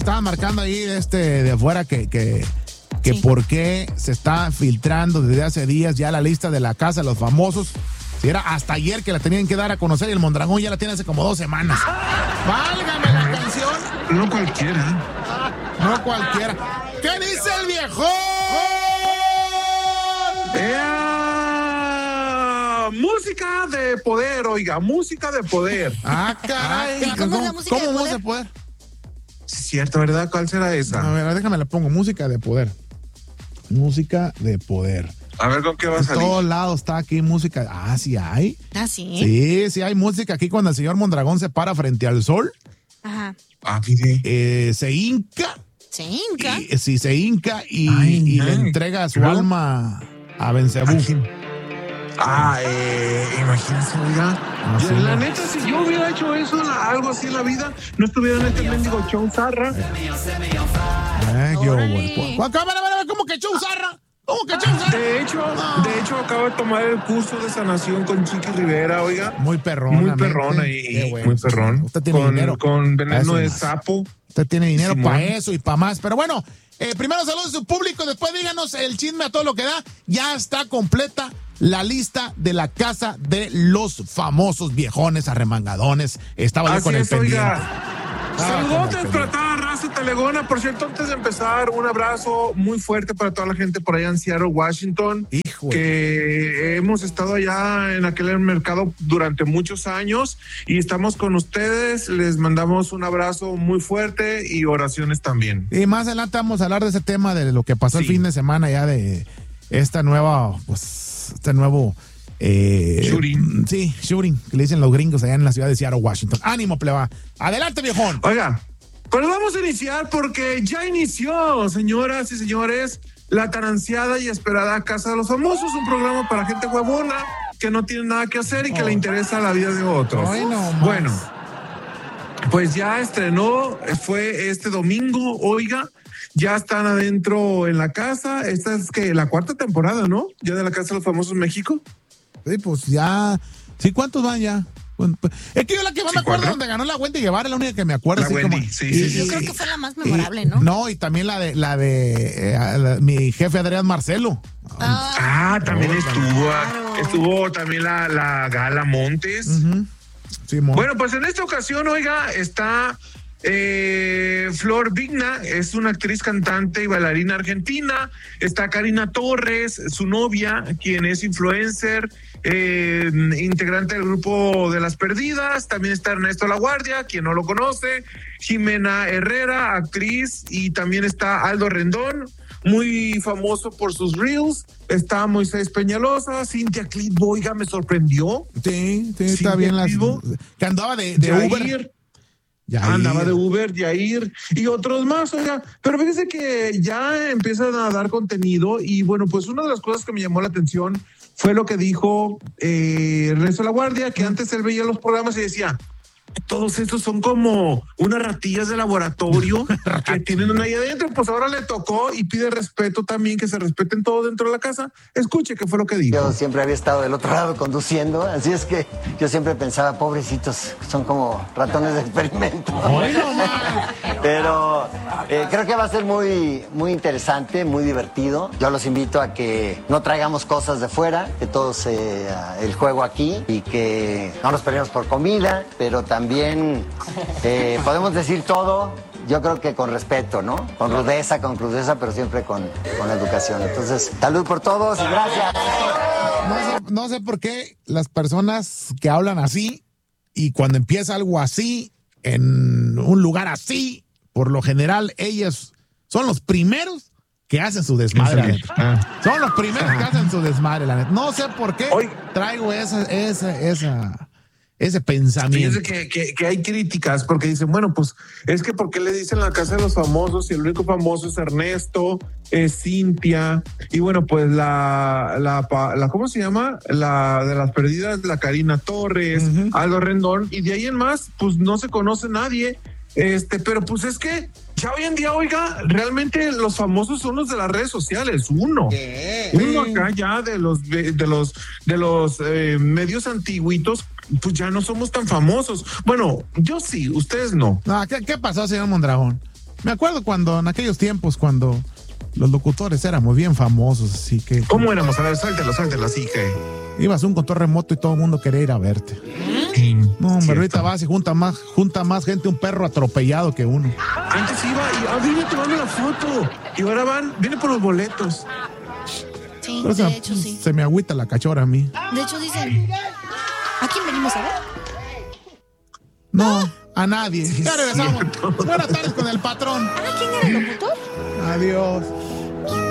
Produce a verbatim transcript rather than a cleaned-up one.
estaban marcando ahí este, de afuera que, que, que sí. por qué se está filtrando desde hace días ya la lista de la casa de los famosos. Si era hasta ayer que la tenían que dar a conocer y el Mondragón ya la tiene hace como dos semanas. ¡Válgame la canción! No cualquiera. No cualquiera. ¿Qué dice el viejo? ¡Ea! Música de poder, oiga, música de poder. Ah, caray. ¿Cómo, ¿Cómo es la música ¿Cómo de música poder? de poder? Sí, cierto, ¿verdad? ¿Cuál será esa? A ver, déjame la pongo. Música de poder. Música de poder. A ver, ¿con qué va a salir? En todos lados está aquí música. Ah, sí hay. Ah, sí. Sí, sí hay música aquí cuando el señor Mondragón se para frente al sol. Ajá. Ah, mire. Eh, se hinca. Se hinca. Y, sí, se hinca y, Ay, y ay. le entrega su ¿No? alma a Bencebú. Ah, eh, imagínense, oiga. Ah, sí, la no. neta, si yo hubiera hecho eso, la- algo así en la vida, no estuviera en este mendigo show zarra. Eh, qué Órale. bueno. ¿Cuál cámara? ¿Cómo que Chau Zarra? ¿Cómo que Chau Zarra? De hecho, de hecho, acabo de tomar el curso de sanación con Chiqui Rivera, oiga. Muy perrona. Muy perrona mente. y Qué bueno. muy perrón. Usted tiene con, dinero. con veneno Eso de más. sapo. Usted tiene dinero Simón. para eso y para más. Pero bueno, eh, primero saludos a su público, después díganos el chisme a todo lo que da. Ya está completa la lista de la casa de los famosos viejones arremangadones. Estaba yo Así con el es, pendiente. oiga. Ah, Saludos con el para toda la raza telegona. Por cierto, antes de empezar, un abrazo muy fuerte para toda la gente por allá en Seattle, Washington. Hijo. Que hemos estado allá en aquel mercado durante muchos años y estamos con ustedes. Les mandamos un abrazo muy fuerte y oraciones también. Y más adelante vamos a hablar de ese tema de lo que pasó Sí. el fin de semana ya de esta nueva, pues, este nuevo eh, Shooting. Sí, shooting, que le dicen los gringos allá en la ciudad de Seattle, Washington. Ánimo, pleba. Adelante, viejón. Oiga, pues vamos a iniciar porque ya inició, señoras y señores, la tan ansiada y esperada Casa de los Famosos, un programa para gente huevona que no tiene nada que hacer y que Oh. le interesa la vida de otros. Ay, no más. Bueno, pues ya estrenó, fue este domingo, oiga, ya están adentro en la casa. Esta es que la cuarta temporada, ¿no? Ya de la Casa de los Famosos México. Sí, pues ya. Sí, ¿cuántos van ya? Bueno, pues, es que yo la que más Sí, me acuerdo cuatro. donde ganó la Wendy Guevara es la única que me acuerdo. La así Wendy, como- sí, y- sí, sí, Yo sí. creo que fue la más y- memorable, ¿no? No, y también la de la de eh, la- mi jefe Adrián Marcelo. Ah, Ah, también Oh, estuvo, claro. estuvo también la, la Gala Montes. Ujú. Simón. Bueno, pues en esta ocasión, oiga, está eh, Flor Vigna, es una actriz, cantante y bailarina argentina. Está Karina Torres, su novia, quien es influencer, eh, integrante del grupo de Las Perdidas. También está Ernesto Laguardia, quien no lo conoce. Jimena Herrera, actriz. Y también está Aldo Rendón, muy famoso por sus reels. Está Moisés Peñalosa, Cintia Clitbo, oiga, me sorprendió. Sí, sí, Sí, está bien las. vivo. Que andaba de, de Yair, Uber. Yair. Andaba de Uber, Yair y otros más, oiga. Pero fíjese que ya empiezan a dar contenido y bueno, pues una de las cosas que me llamó la atención fue lo que dijo eh, Ernesto Laguardia, que antes él veía los programas y decía, todos estos son como unas ratillas de laboratorio que tienen ahí adentro. Pues ahora le tocó y pide respeto también, que se respeten todos dentro de la casa. Escuche qué fue lo que dijo. Yo siempre había estado del otro lado conduciendo, así es que yo siempre pensaba, pobrecitos, son como ratones de experimento. Pero eh, creo que va a ser muy, muy interesante, muy divertido. Yo los invito a que no traigamos cosas de fuera, que todo sea el juego aquí y que no nos peleemos por comida, pero también eh, podemos decir todo. Yo creo que con respeto, ¿no? Con rudeza, con crudeza, pero siempre con, con educación. Entonces, salud por todos y gracias. No sé, no sé por qué las personas que hablan así y cuando empieza algo así en un lugar así, por lo general ellos son los primeros que hacen su desmadre. La neta. Ah. Son los primeros que hacen su desmadre, la neta. No sé por qué Hoy- traigo esa, esa, esa, ese pensamiento. Fíjense que, que, que hay críticas porque dicen, bueno, pues es que ¿por qué le dicen la casa de los famosos y el único famoso es Ernesto, es Cintia y bueno, pues la, la, pa- la ¿cómo se llama? La de Las Perdidas, la Karina Torres, Ujú. Aldo Rendón y de ahí en más, pues no se conoce nadie. Este, pero pues es que ya hoy en día, oiga, realmente los famosos son los de las redes sociales, uno. Uno acá ya de los de los de los eh, medios antiguitos, pues ya no somos tan famosos. Bueno, yo sí, ustedes no. No, ¿qué, ¿Qué pasó, señor Mondragón? Me acuerdo cuando, en aquellos tiempos, cuando los locutores éramos bien famosos, así que... ¿Cómo éramos? A ver, suéltalo, suéltalo, así que... Ibas a un control remoto y todo el mundo quería ir a verte. Sí, No, hombre, cierto. ahorita vas y junta más, junta más gente un perro atropellado que uno. Antes iba y ah, vine a tomarme la foto. Y ahora van, viene por los boletos. Sí, Pero, o sea, de hecho sí. se me agüita la cachora a mí. De hecho dicen, ¿a quién venimos a ver? No, a nadie. Sí, Ya regresamos. cierto. Buenas tardes con el patrón. ¿Ah, quién era el locutor? Adiós.